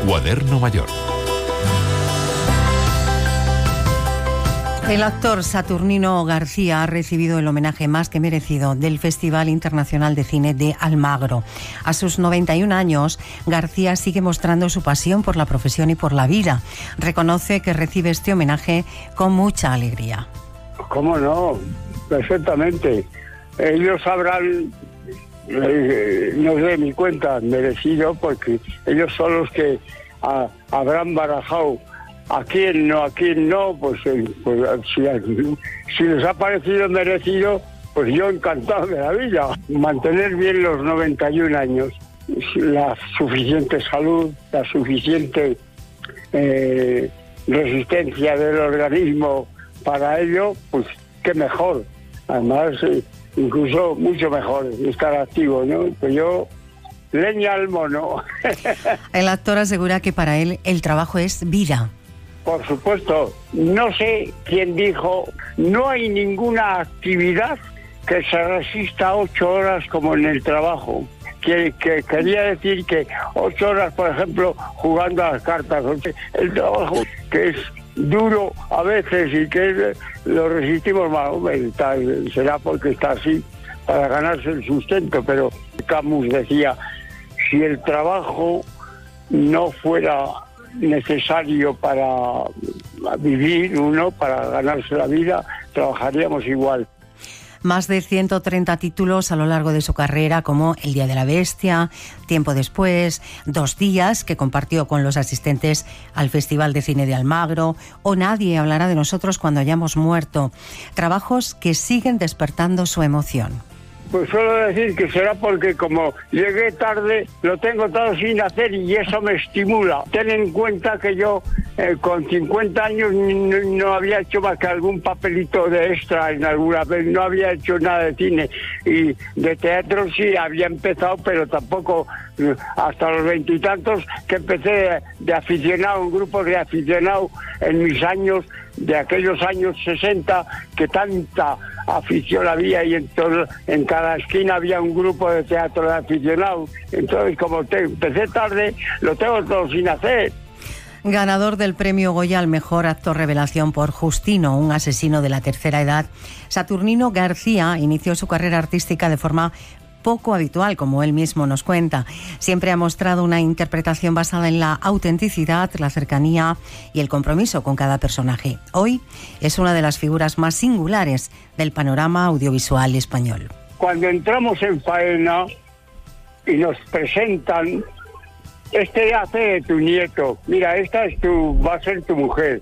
Cuaderno Mayor. El actor Saturnino García ha recibido el homenaje más que merecido del Festival Internacional de Cine de Almagro. A sus 91 años, García sigue mostrando su pasión por la profesión y por la vida. Reconoce que recibe este homenaje con mucha alegría. ¿Cómo no? Perfectamente. Ellos habrán, no sé, mi cuenta, merecido, porque ellos son los que habrán barajado a quién no, pues si les ha parecido merecido, pues yo encantado de la vida. Mantener bien los 91 años, la suficiente salud, la suficiente resistencia del organismo para ello, pues qué mejor. Además, incluso mucho mejor estar activo, ¿no? Pues yo, leña al mono. El actor asegura que para él el trabajo es vida. Por supuesto, no sé quién dijo, no hay ninguna actividad que se resista 8 horas como en el trabajo. Que quería decir que 8 horas, por ejemplo, jugando a las cartas. El trabajo que es duro a veces y que lo resistimos más. Será porque está así para ganarse el sustento, pero Camus decía, si el trabajo no fuera necesario para vivir para ganarse la vida, trabajaríamos igual. Más de 130 títulos a lo largo de su carrera, como El Día de la Bestia, Tiempo después, 2 días, que compartió con los asistentes al Festival de Cine de Almagro, o Nadie hablará de nosotros cuando hayamos muerto. Trabajos que siguen despertando su emoción. Pues suelo decir que será porque como llegué tarde, lo tengo todo sin hacer y eso me estimula. Ten en cuenta que yo con 50 años no había hecho más que algún papelito de extra en alguna vez, no había hecho nada de cine y de teatro sí había empezado, pero tampoco hasta los 20 y tantos que empecé de aficionado, un grupo de aficionados en mis años, de aquellos años 60, que tanta afición había y en cada esquina había un grupo de teatro de aficionados. Entonces, como empecé tarde, lo tengo todo sin hacer. Ganador del premio Goya al mejor actor revelación por Justino, un asesino de la tercera edad, Saturnino García inició su carrera artística de forma poco habitual, como él mismo nos cuenta. Siempre ha mostrado una interpretación basada en la autenticidad, la cercanía y el compromiso con cada personaje. Hoy es una de las figuras más singulares del panorama audiovisual español. Cuando entramos en faena y nos presentan, este hace de tu nieto, mira, esta va a ser tu mujer,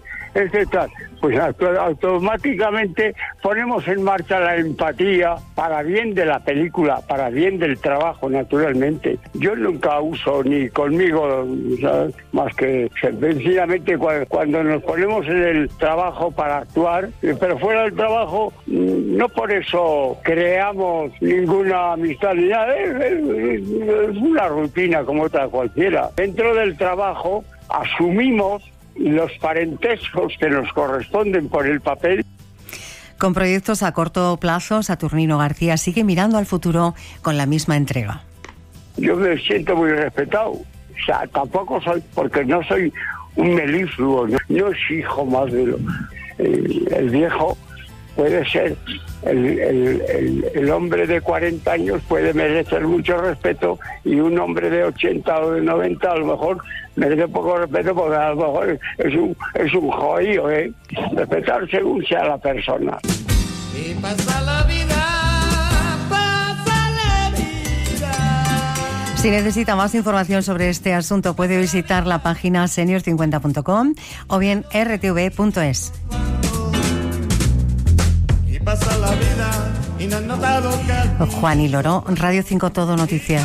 pues automáticamente ponemos en marcha la empatía para bien de la película, para bien del trabajo, naturalmente. Yo nunca uso ni conmigo, ¿sabes?, más que sencillamente cuando nos ponemos en el trabajo para actuar, pero fuera del trabajo no por eso creamos ninguna amistad ni nada, es una rutina como otra cualquiera. Dentro del trabajo asumimos los parentescos que nos corresponden por el papel. Con proyectos a corto plazo, Saturnino García sigue mirando al futuro con la misma entrega. Yo me siento muy respetado. O sea, tampoco soy, porque no soy un melifluo, no exijo más de lo... El viejo puede ser, el hombre de 40 años puede merecer mucho respeto y un hombre de 80 o de 90 a lo mejor merece poco respeto porque a lo mejor es un jodido, ¿eh? Respetar según sea la persona. Y pasa la vida. Si necesita más información sobre este asunto, puede visitar la página senior50.com o bien rtv.es. Pasa la vida y no has notado que... Juan y Loro, Radio 5 Todo Noticias.